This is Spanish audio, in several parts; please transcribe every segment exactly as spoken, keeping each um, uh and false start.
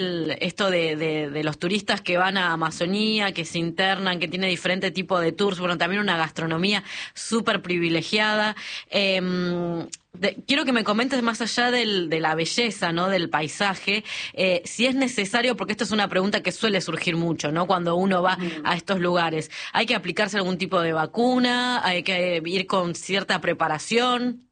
esto de, de, de los turistas que van a Amazonía, que se internan, que tiene diferente tipo de tours, bueno, también una gastronomía súper privilegiada. Eh, de, quiero que me comentes más allá del, de la belleza, ¿no? Del paisaje, eh, si es necesario, porque esto es una pregunta que suele surgir mucho, ¿no? Cuando uno va Ujú. a estos lugares, ¿hay que aplicarse algún tipo de vacuna? ¿Hay que ir con cierta preparación?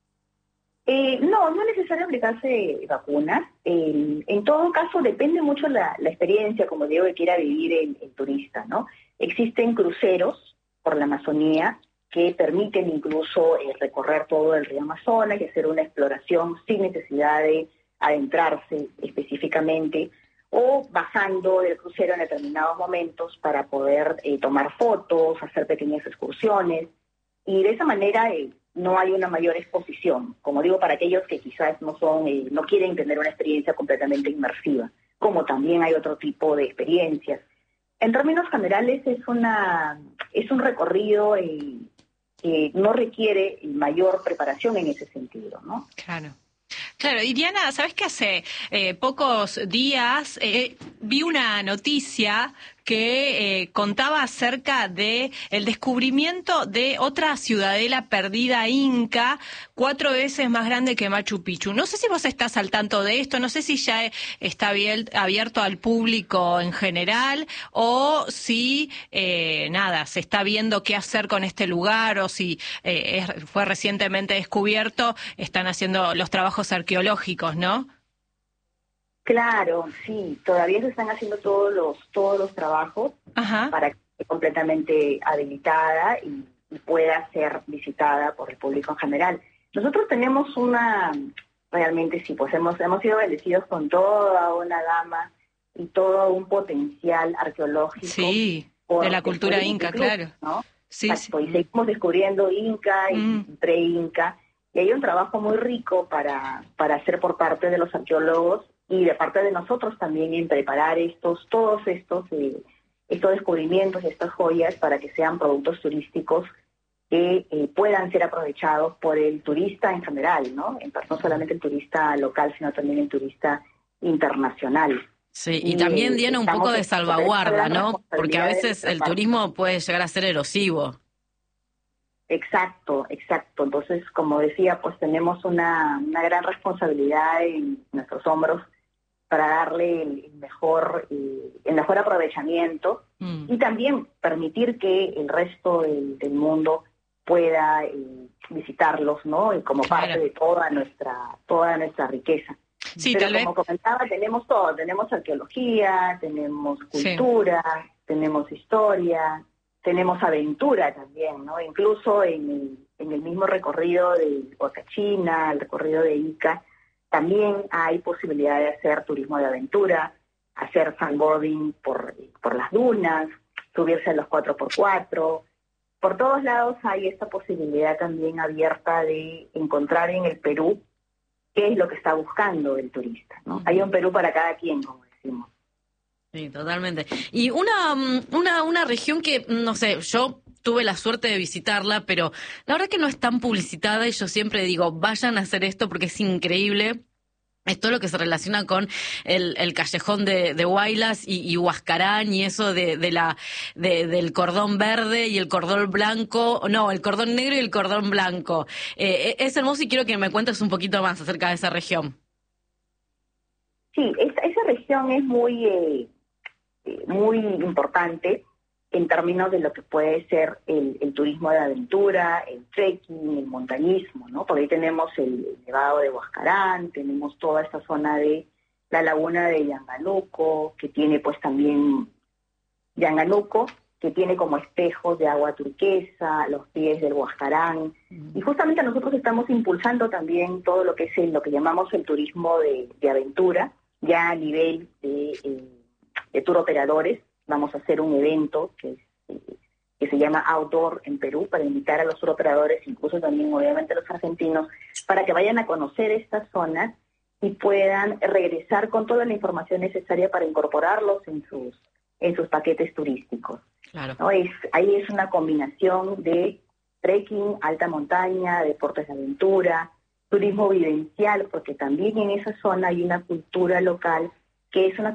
Eh, no, no es necesario aplicarse vacunas. Eh, en todo caso, depende mucho la, la experiencia, como digo, que quiera vivir el, el turista, ¿no? Existen cruceros por la Amazonía que permiten incluso eh, recorrer todo el río Amazonas y hacer una exploración sin necesidad de adentrarse específicamente o bajando del crucero en determinados momentos para poder eh, tomar fotos, hacer pequeñas excursiones y de esa manera eh, no hay una mayor exposición, como digo, para aquellos que quizás no son, eh, no quieren tener una experiencia completamente inmersiva, como también hay otro tipo de experiencias. En términos generales es una es un recorrido eh, que no requiere mayor preparación en ese sentido, ¿no? Claro. Claro, y Diana, ¿sabes qué? Hace eh, pocos días eh, vi una noticia que eh, contaba acerca de el descubrimiento de otra ciudadela perdida inca, cuatro veces más grande que Machu Picchu. No sé si vos estás al tanto de esto, no sé si ya está abierto al público en general o si, eh, nada, se está viendo qué hacer con este lugar o si eh, es, fue recientemente descubierto, están haciendo los trabajos arqueológicos, ¿no? Claro, sí, todavía se están haciendo todos los todos los trabajos Ajá. para que esté completamente habilitada y, y pueda ser visitada por el público en general. Nosotros tenemos una, realmente sí, pues hemos, hemos sido bendecidos con toda una gama y todo un potencial arqueológico. Sí, por de la cultura inca, incluso, claro. ¿no? Sí, Exacto, sí. y seguimos descubriendo inca y Mm. pre-inca, y hay un trabajo muy rico para, para hacer por parte de los arqueólogos y de parte de nosotros también en preparar estos, todos estos, eh, estos descubrimientos, estas joyas para que sean productos turísticos que eh, puedan ser aprovechados por el turista en general, ¿no? No solamente el turista local, sino también el turista internacional. Sí, y Y también, eh, Diana, un poco estamos de en esa salvaguarda, gran ¿no? Porque a responsabilidad de veces nuestra el parte. turismo puede llegar a ser erosivo. Exacto, exacto. Entonces, como decía, pues tenemos una, una gran responsabilidad en nuestros hombros para darle el, el mejor eh, el mejor aprovechamiento Mm. y también permitir que el resto del, del mundo pueda eh, visitarlos, ¿no? Y como Claro. parte de toda nuestra toda nuestra riqueza. Sí, Pero tal vez. como comentaba, tenemos todo, tenemos arqueología, tenemos Sí. cultura, tenemos historia, tenemos aventura también, ¿no? Incluso en el, en el mismo recorrido de Huacachina, el recorrido de Ica, también hay posibilidad de hacer turismo de aventura, hacer sandboarding por, por las dunas, subirse a los cuatro por cuatro. Por todos lados hay esta posibilidad también abierta de encontrar en el Perú qué es lo que está buscando el turista, ¿no? Uh-huh. Hay un Perú para cada quien, como decimos. Sí, totalmente. Y una, una, una región que, no sé, yo tuve la suerte de visitarla, pero la verdad que no es tan publicitada y yo siempre digo, vayan a hacer esto porque es increíble. Es todo lo que se relaciona con el, el callejón de, de Huaylas y, y Huascarán y eso de, de la de, del cordón verde y el cordón blanco, no, el cordón negro y el cordón blanco. Eh, es hermoso y quiero que me cuentes un poquito más acerca de esa región. Sí, esa, esa región es muy, eh, muy importante en términos de lo que puede ser el, el turismo de aventura, el trekking, el montañismo, ¿no? Por ahí tenemos el Nevado de Huascarán, tenemos toda esta zona de la laguna de Yanganuco, que tiene pues también Yanganuco, que tiene como espejos de agua turquesa, los pies del Huascarán, y justamente nosotros estamos impulsando también todo lo que es el, lo que llamamos el turismo de, de aventura, ya a nivel de, eh, de tour operadores. Vamos a hacer un evento que, que se llama Outdoor en Perú para invitar a los tour operadores, incluso también obviamente a los argentinos, para que vayan a conocer estas zonas y puedan regresar con toda la información necesaria para incorporarlos en sus, en sus paquetes turísticos. Claro. ¿No? Es, ahí es una combinación de trekking, alta montaña, deportes de aventura, turismo vivencial, porque también en esa zona hay una cultura local que es una